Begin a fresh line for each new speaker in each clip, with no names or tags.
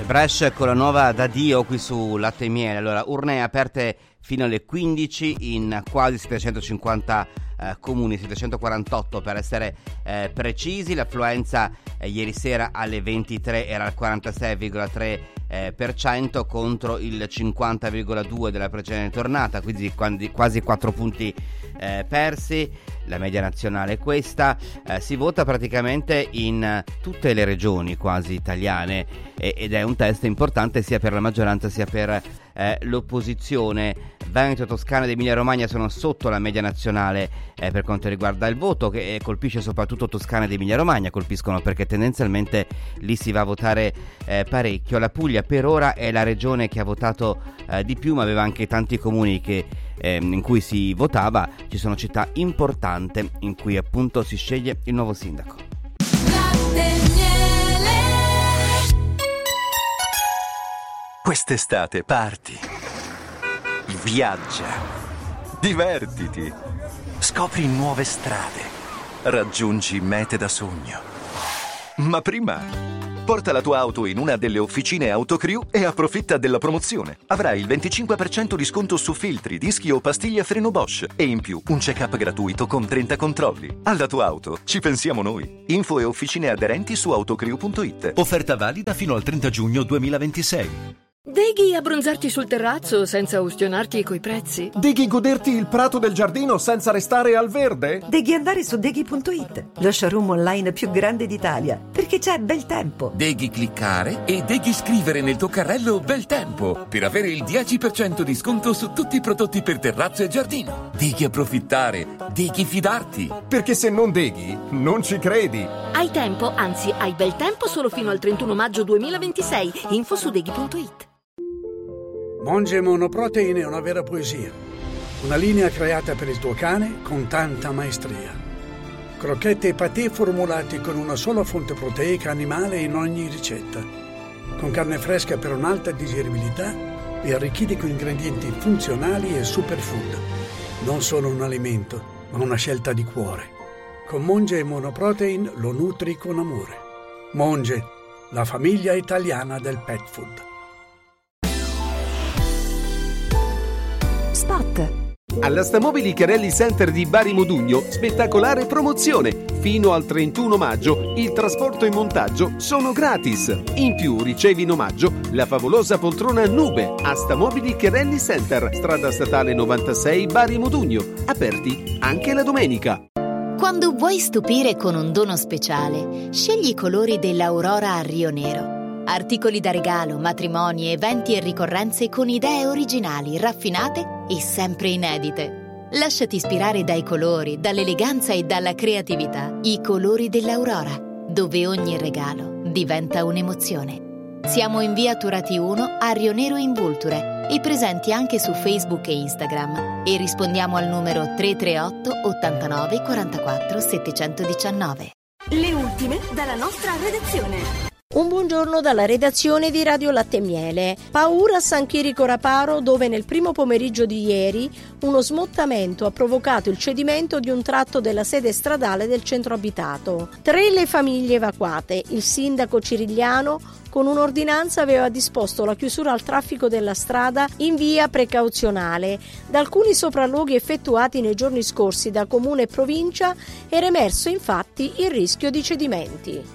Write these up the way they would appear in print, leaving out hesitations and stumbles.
Brescia con la nuova da Dio qui su Latte e Miele. Allora, urne aperte fino alle 15 in quasi 750 comuni, 748 per essere precisi. L'affluenza ieri sera alle 23 era al 46,3% contro il 50,2% della precedente tornata, quindi quasi 4 punti persi. La media nazionale è questa. Si vota praticamente in tutte le regioni quasi italiane ed è un test importante sia per la maggioranza sia per l'opposizione. Veneto, Toscana ed Emilia Romagna sono sotto la media nazionale per quanto riguarda il voto, che colpisce soprattutto Toscana ed Emilia Romagna, colpiscono perché tendenzialmente lì si va a votare parecchio. La Puglia per ora è la regione che ha votato di più, ma aveva anche tanti comuni in cui si votava. Ci sono città importanti in cui appunto si sceglie il nuovo sindaco.
Quest'estate parti, viaggia, divertiti, scopri nuove strade, raggiungi mete da sogno. Ma prima, porta la tua auto in una delle officine Autocrew e approfitta della promozione. Avrai il 25% di sconto su filtri, dischi o pastiglie freno Bosch e in più un check-up gratuito con 30 controlli. Alla tua auto ci pensiamo noi. Info e officine aderenti su autocrew.it.
Offerta valida fino al 30 giugno 2026.
Deghi abbronzarti sul terrazzo senza ustionarti coi prezzi?
Deghi goderti il prato del giardino senza restare al verde?
Deghi andare su Deghi.it, lo showroom online più grande d'Italia, perché c'è bel tempo.
Deghi cliccare e Deghi scrivere nel tuo carrello bel tempo per avere il 10% di sconto su tutti i prodotti per terrazzo e giardino. Deghi approfittare, Deghi fidarti.
Perché se non Deghi, non ci credi.
Hai tempo, anzi hai bel tempo solo fino al 31 maggio 2026. Info su Deghi.it.
Monge Monoprotein è una vera poesia. Una linea creata per il tuo cane con tanta maestria. Crocchette e patè formulati con una sola fonte proteica animale in ogni ricetta. Con carne fresca per un'alta digeribilità e arricchiti con ingredienti funzionali e superfood. Non solo un alimento, ma una scelta di cuore. Con Monge Monoprotein lo nutri con amore. Monge, la famiglia italiana del pet food.
Spot.
All'Astamobili Chiarelli Center di Bari Modugno, spettacolare promozione. Fino al 31 maggio il trasporto e montaggio sono gratis. In più ricevi in omaggio la favolosa poltrona Nube. Astamobili Chiarelli Center, strada statale 96 Bari Modugno. Aperti anche la domenica.
Quando vuoi stupire con un dono speciale, scegli i colori dell'Aurora a Rio Nero. Articoli da regalo, matrimoni, eventi e ricorrenze con idee originali, raffinate e sempre inedite. Lasciati ispirare dai colori, dall'eleganza e dalla creatività. I colori dell'Aurora, dove ogni regalo diventa un'emozione. Siamo in via Turati 1 a Rio Nero in Vulture e presenti anche su Facebook e Instagram. E rispondiamo al numero 338 89 44 719.
Le ultime dalla nostra redazione.
Un buongiorno dalla redazione di Radio Latte e Miele. Paura a San Chirico Raparo, dove nel primo pomeriggio di ieri uno smottamento ha provocato il cedimento di un tratto della sede stradale del centro abitato. 3 le famiglie evacuate. Il sindaco Cirigliano con un'ordinanza aveva disposto la chiusura al traffico della strada in via precauzionale. Da alcuni sopralluoghi effettuati nei giorni scorsi da comune e provincia era emerso infatti il rischio di cedimenti.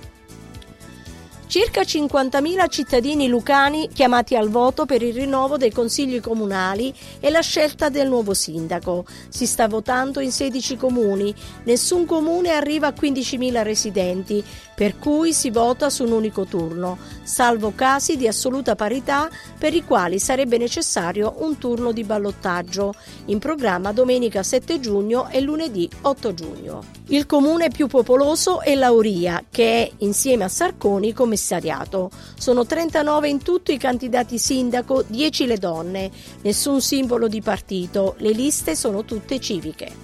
Circa 50.000 cittadini lucani chiamati al voto per il rinnovo dei consigli comunali e la scelta del nuovo sindaco. Si sta votando in 16 comuni, nessun comune arriva a 15.000 residenti, per cui si vota su un unico turno, salvo casi di assoluta parità per i quali sarebbe necessario un turno di ballottaggio, in programma domenica 7 giugno e lunedì 8 giugno. Il comune più popoloso è Lauria, che è, insieme a Sarconi, commissariato. Sono 39 in tutto i candidati sindaco, 10 le donne, nessun simbolo di partito, le liste sono tutte civiche.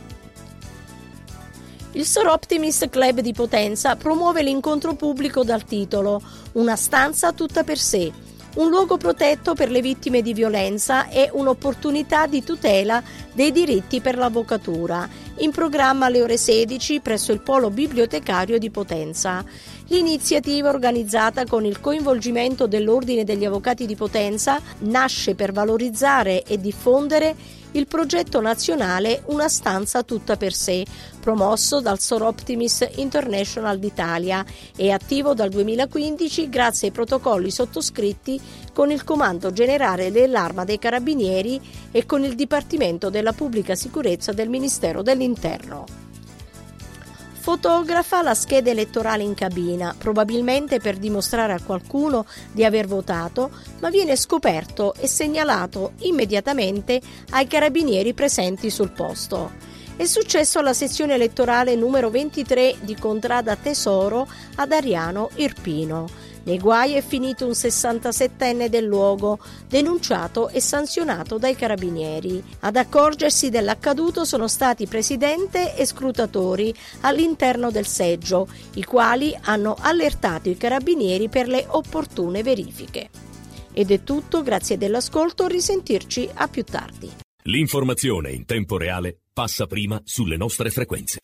Il Sor Optimist Club di Potenza promuove l'incontro pubblico dal titolo Una stanza tutta per sé, un luogo protetto per le vittime di violenza e un'opportunità di tutela dei diritti per l'avvocatura, in programma alle ore 16 presso il Polo Bibliotecario di Potenza. L'iniziativa, organizzata con il coinvolgimento dell'Ordine degli Avvocati di Potenza, nasce per valorizzare e diffondere il progetto nazionale Una stanza tutta per sé, promosso dal Soroptimis International d'Italia e attivo dal 2015 grazie ai protocolli sottoscritti con il Comando Generale dell'Arma dei Carabinieri e con il Dipartimento della Pubblica Sicurezza del Ministero dell'Interno. Fotografa la scheda elettorale in cabina, probabilmente per dimostrare a qualcuno di aver votato, ma viene scoperto e segnalato immediatamente ai carabinieri presenti sul posto. È successo alla sezione elettorale numero 23 di Contrada Tesoro ad Ariano Irpino. Nei guai è finito un 67enne del luogo, denunciato e sanzionato dai carabinieri. Ad accorgersi dell'accaduto sono stati presidente e scrutatori all'interno del seggio, i quali hanno allertato i carabinieri per le opportune verifiche. Ed è tutto, grazie dell'ascolto, risentirci a più tardi.
L'informazione in tempo reale passa prima sulle nostre frequenze.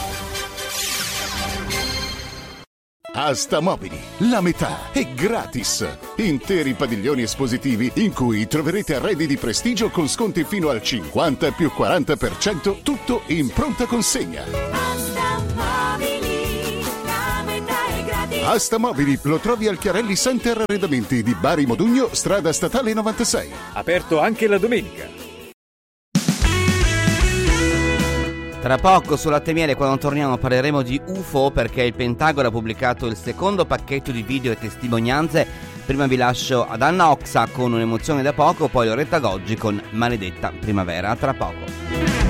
Asta Mobili, la metà è gratis. Interi padiglioni espositivi in cui troverete arredi di prestigio con sconti fino al 50 più 40%, tutto in pronta consegna.
Asta Mobili, la metà è gratis.
Asta Mobili lo trovi al Chiarelli Center Arredamenti di Bari Modugno, strada statale 96.
Aperto anche la domenica.
Tra poco su Latte e Miele, quando torniamo, parleremo di UFO perché il Pentagono ha pubblicato il secondo pacchetto di video e testimonianze. Prima vi lascio ad Anna Oxa con Un'emozione da poco, poi Loretta Goggi con Maledetta Primavera. Tra poco.